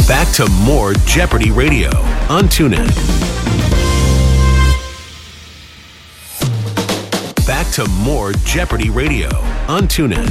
Back to more Jeopardy Radio on TuneIn. Back to more Jeopardy Radio on TuneIn.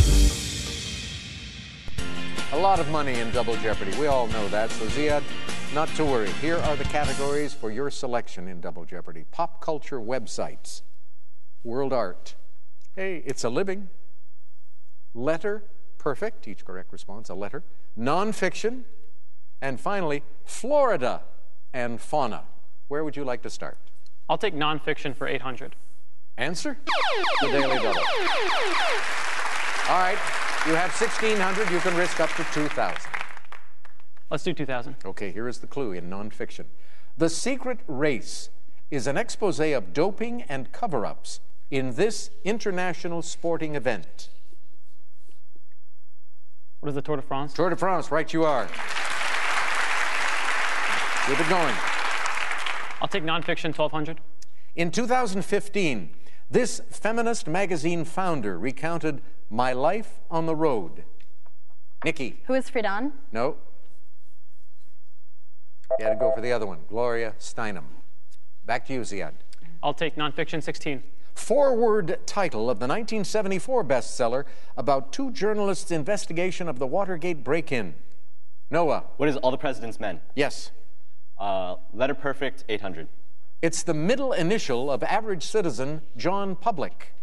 A lot of money in Double Jeopardy. We all know that. So, Ziad, not to worry. Here are the categories for your selection in Double Jeopardy. Pop culture websites. World art. Hey, it's a living. Letter. Perfect. Each correct response, a letter. Nonfiction. And finally, Florida and fauna. Where would you like to start? I'll take nonfiction for 800. Answer? The Daily Double. All right. You have 1,600. You can risk up to 2,000. Let's do 2,000. Okay, here is the clue in nonfiction. The Secret Race is an expose of doping and cover-ups in this international sporting event. What is the Tour de France? Tour de France, right you are. Keep it going. I'll take nonfiction, 1,200. In 2015, this feminist magazine founder recounted my life on the road. Nikki. Who is Friedan? No. You had to go for the other one. Gloria Steinem. Back to you, Ziad. I'll take nonfiction, 16. Foreword title of the 1974 bestseller about two journalists' investigation of the Watergate break-in. Noah. What is All the President's Men? Yes. Letter Perfect, 800. It's the middle initial of average citizen John Public.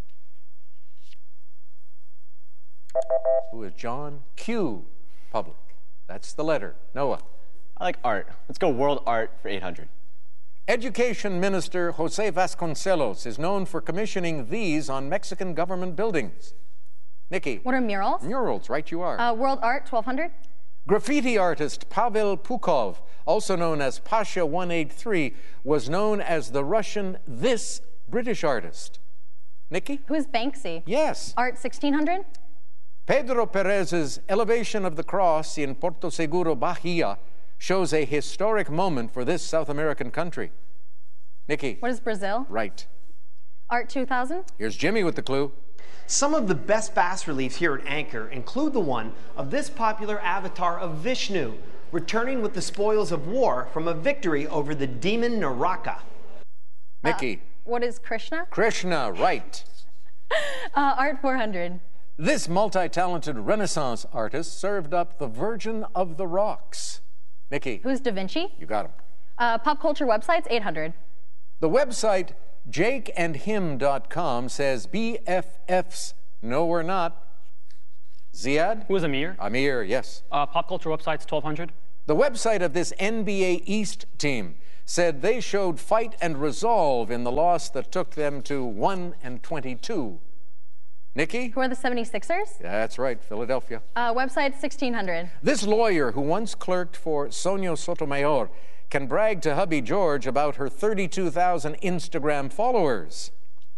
Who is John Q. Public? That's the letter. Noah. I like art. Let's go world art for 800. Education Minister Jose Vasconcelos is known for commissioning these on Mexican government buildings. Nikki. What are murals? Murals, right you are. World art, 1,200. Graffiti artist Pavel Pukov, also known as Pasha 183, was known as the Russian This British artist. Nikki? Who is Banksy? Yes. Art, 1,600. Pedro Perez's elevation of the cross in Porto Seguro, Bahia, shows a historic moment for this South American country. Nikki? What is Brazil? Right. Art, 2,000. Here's Jimmy with the clue. Some of the best bas reliefs here at Anchor include the one of this popular avatar of Vishnu, returning with the spoils of war from a victory over the demon Naraka. Nikki? What is Krishna? Krishna, right. Art, 400. This multi-talented Renaissance artist served up the Virgin of the Rocks. Nikki? Who's Da Vinci? You got him. Pop culture websites, 800. The website jakeandhim.com says BFFs. No, we're not. Ziad? Who is Amir? Amir, yes. Pop culture websites, 1,200. The website of this NBA East team said they showed fight and resolve in the loss that took them to 1-22. Nikki? Who are the 76ers? That's right, Philadelphia. Website, 1,600. This lawyer who once clerked for Sonia Sotomayor can brag to hubby George about her 32,000 Instagram followers.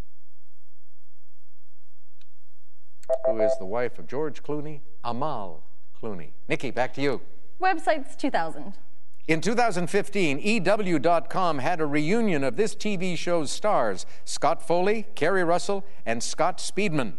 Who is the wife of George Clooney? Amal Clooney. Nikki, back to you. Websites, 2,000. In 2015, EW.com had a reunion of this TV show's stars, Scott Foley, Kerry Russell, and Scott Speedman.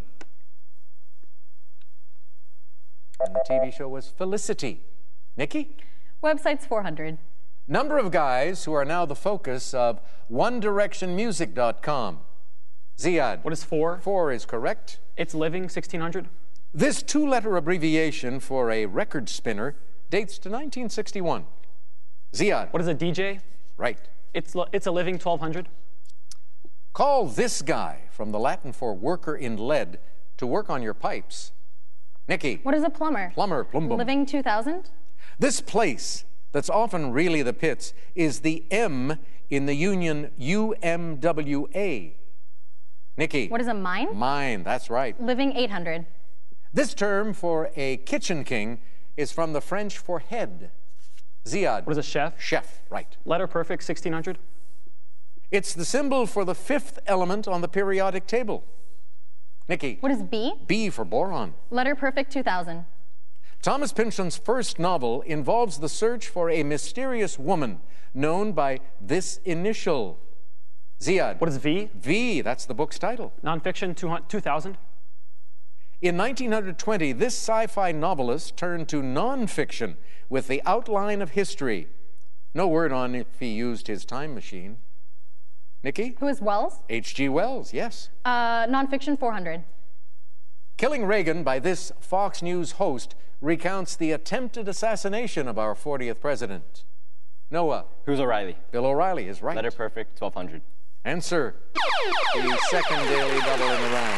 And the TV show was Felicity. Nikki? Websites, 400. Number of guys who are now the focus of OneDirectionMusic.com. Ziad. What is 4? 4 is correct. It's living, 1,600. This two-letter abbreviation for a record spinner dates to 1961. Ziad. What is a DJ? Right. It's a living, 1,200. Call this guy from the Latin for worker in lead to work on your pipes. Nikki. What is a plumber? Plumber, plumbum. Living, 2,000. This place that's often really the pits is the M in the union UMWA. Nikki. What is a mine? Mine, that's right. Living, 800. This term for a kitchen king is from the French for head. Ziad. What is a chef? Chef, right. Letter perfect, 1,600. It's the symbol for the fifth element on the periodic table. Nikki. What is B? B for boron. Letter perfect, 2,000. Thomas Pynchon's first novel involves the search for a mysterious woman known by this initial. Ziad. What is V? V, that's the book's title. Nonfiction, 2,000. In 1920, this sci-fi novelist turned to nonfiction with The Outline of History. No word on if he used his time machine. Nikki? Who is Wells? H.G. Wells, yes. Nonfiction, 400. Killing Reagan by this Fox News host recounts the attempted assassination of our 40th president. Noah? Who's O'Reilly? Bill O'Reilly is right. Letter perfect, 1200. Answer. The second daily double in the round.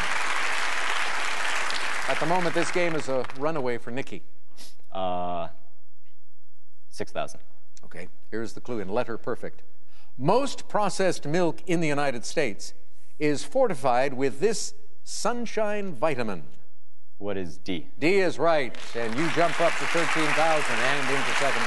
At the moment, this game is a runaway for Nikki. 6,000. Okay, here's the clue in letter perfect. Most processed milk in the United States is fortified with this sunshine vitamin. What is D? D is right, and you jump up to 13,000 and into second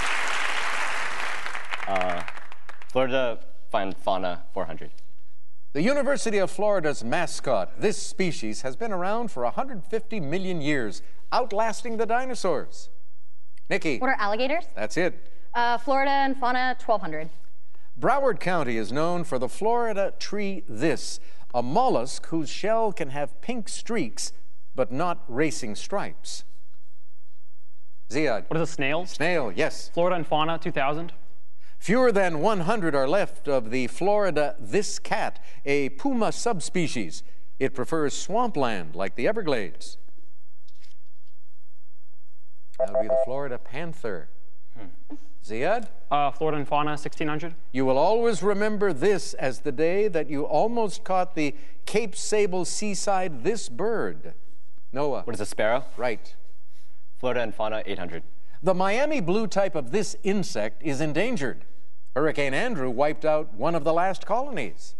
place. Florida fauna, 400. The University of Florida's mascot, this species, has been around for 150 million years, outlasting the dinosaurs. Nikki? What are alligators? That's it. Florida and fauna, 1,200. Broward County is known for the Florida tree this, a mollusk whose shell can have pink streaks but not racing stripes. Ziad? What is a snail? Snail, yes. Florida and fauna, 2,000. Fewer than 100 are left of the Florida this cat, a puma subspecies. It prefers swampland like the Everglades. That would be the Florida panther. Ziad? Florida and fauna, 1,600. You will always remember this as the day that you almost caught the Cape Sable seaside this bird. Noah? What is a sparrow? Right. Florida and fauna, 800. The Miami blue type of this insect is endangered. Hurricane Andrew wiped out one of the last colonies.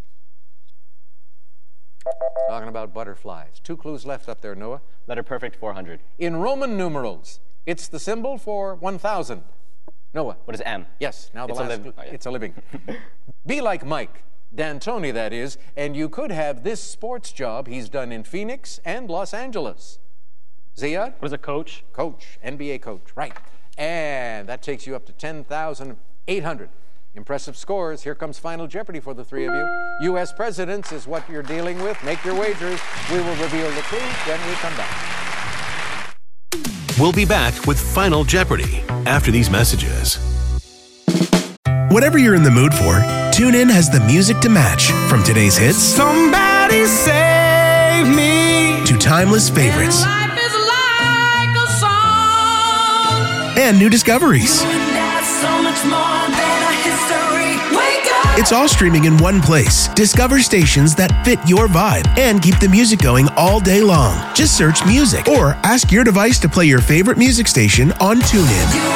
Talking about butterflies. 2 clues left up there, Noah. Letter perfect, 400. In Roman numerals, it's the symbol for 1,000. Noah? What is M? Yes, now the It's a last liv- clue. oh, yeah. It's a living. Be like Mike, D'Antoni that is, and you could have this sports job he's done in Phoenix and Los Angeles. Ziad? What is a coach? Coach, NBA coach, right. And that takes you up to 10,800. Impressive scores. Here comes Final Jeopardy for the three of you. U.S. presidents is what you're dealing with. Make your wagers. We will reveal the clues when we come back. We'll be back with Final Jeopardy after these messages. Whatever you're in the mood for, TuneIn has the music to match. From today's hits, Somebody save me. to timeless favorites Life is like a song. and new discoveries. That's so much more than a history. Wake up. It's all streaming in one place. Discover stations that fit your vibe and keep the music going all day long. Just search music or ask your device to play your favorite music station on TuneIn.